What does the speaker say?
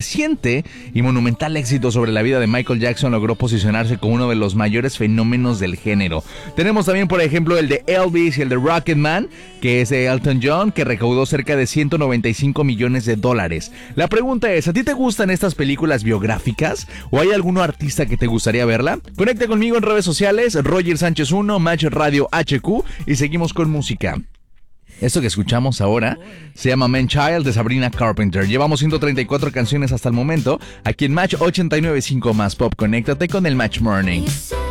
reciente y monumental éxito sobre la vida de Michael Jackson logró posicionarse como uno de los mayores fenómenos del género. Tenemos también, por ejemplo, el de Elvis y el de Rocketman, que es de Elton John, que recaudó cerca de $195 millones. La pregunta es, ¿a ti te gustan estas películas biográficas? ¿O hay algún artista que te gustaría verla? Conecta conmigo en redes sociales, Roger Sánchez 1, Match Radio HQ, y seguimos con música. Esto que escuchamos ahora se llama Man Child de Sabrina Carpenter. Llevamos 134 canciones hasta el momento. Aquí en Match 89.5 más Pop. Conéctate con el Match Morning.